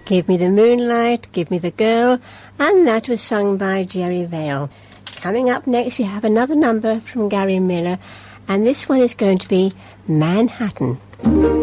Give Me the Moonlight, Give Me the Girl, and that was sung by Jerry Vale. Coming up next, we have another number from Gary Miller, and this one is going to be Manhattan.